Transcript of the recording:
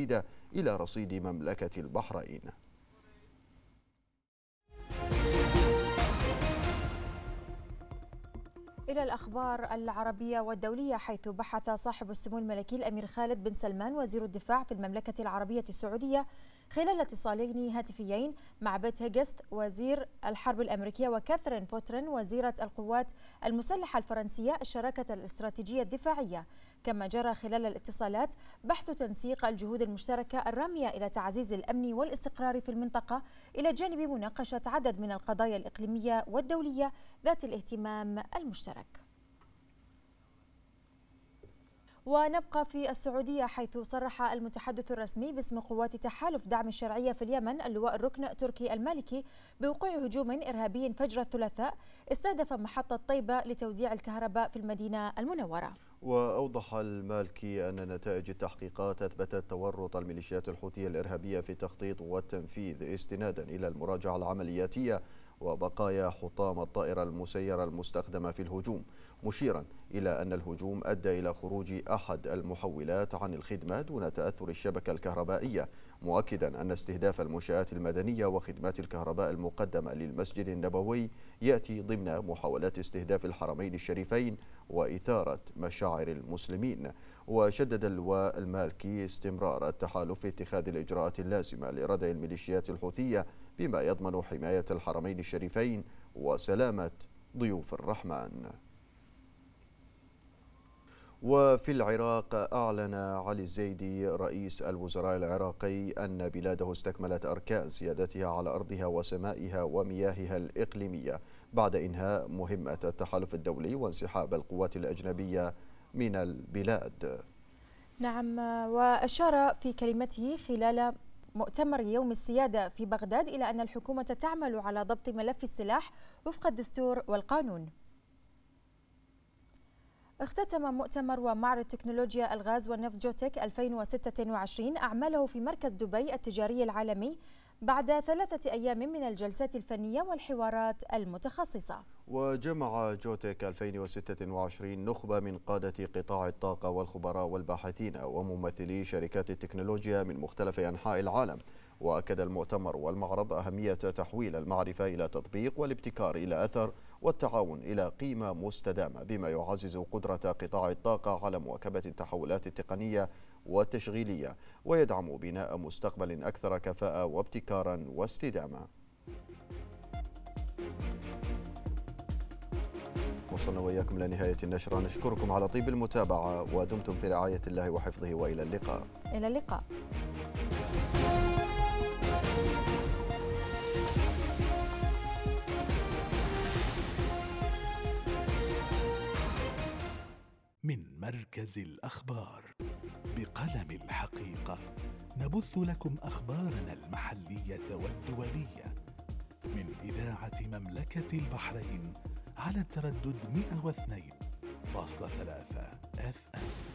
جديدة إلى رصيد مملكة البحرين. إلى الأخبار العربية والدولية، حيث بحث صاحب السمو الملكي الأمير خالد بن سلمان وزير الدفاع في المملكة العربية السعودية خلال اتصالين هاتفيين مع بيت هيغست وزير الحرب الأمريكية وكاثرين بوترين وزيرة القوات المسلحة الفرنسية الشراكة الاستراتيجية الدفاعية. كما جرى خلال الاتصالات بحث تنسيق الجهود المشتركة الرامية إلى تعزيز الأمن والاستقرار في المنطقة، إلى جانب مناقشة عدد من القضايا الإقليمية والدولية ذات الاهتمام المشترك. ونبقى في السعودية، حيث صرح المتحدث الرسمي باسم قوات تحالف دعم الشرعية في اليمن اللواء الركن تركي المالكي بوقوع هجوم إرهابي فجر الثلاثاء استهدف محطة طيبة لتوزيع الكهرباء في المدينة المنورة. وأوضح المالكي أن نتائج التحقيقات أثبتت تورط الميليشيات الحوثية الإرهابية في التخطيط والتنفيذ استنادا إلى المراجعة العملياتية وبقايا حطام الطائرة المسيرة المستخدمة في الهجوم، مشيرا إلى أن الهجوم أدى إلى خروج أحد المحولات عن الخدمة دون تأثر الشبكة الكهربائية، مؤكدا أن استهداف المنشآت المدنية وخدمات الكهرباء المقدمة للمسجد النبوي يأتي ضمن محاولات استهداف الحرمين الشريفين وإثارة مشاعر المسلمين. وشدد اللواء المالكي استمرار التحالف في اتخاذ الإجراءات اللازمة لردع الميليشيات الحوثية بما يضمن حماية الحرمين الشريفين وسلامة ضيوف الرحمن. وفي العراق، أعلن علي الزيدي رئيس الوزراء العراقي أن بلاده استكملت أركان سيادتها على أرضها وسمائها ومياهها الإقليمية بعد إنهاء مهمة التحالف الدولي وانسحاب القوات الأجنبية من البلاد. نعم، وأشار في كلمته خلال مؤتمر يوم السيادة في بغداد إلى أن الحكومة تعمل على ضبط ملف السلاح وفق الدستور والقانون. اختتم مؤتمر ومعرض تكنولوجيا الغاز والنفط جوتك 2026 أعماله في مركز دبي التجاري العالمي بعد 3 أيام من الجلسات الفنية والحوارات المتخصصة. وجمع جوتك 2026 نخبة من قادة قطاع الطاقة والخبراء والباحثين وممثلي شركات التكنولوجيا من مختلف أنحاء العالم. وأكد المؤتمر والمعرض أهمية تحويل المعرفة إلى تطبيق والابتكار إلى أثر والتعاون إلى قيمة مستدامة، بما يعزز قدرة قطاع الطاقة على مواكبة التحولات التقنية والتشغيلية ويدعم بناء مستقبل أكثر كفاءة وابتكارا واستدامة. وصلنا وإياكم لنهاية النشرة، نشكركم على طيب المتابعة ودمتم في رعاية الله وحفظه، وإلى اللقاء. إلى اللقاء. من مركز الأخبار بقلم الحقيقة نبث لكم أخبارنا المحلية والدولية من إذاعة مملكة البحرين على التردد 102.3 FM.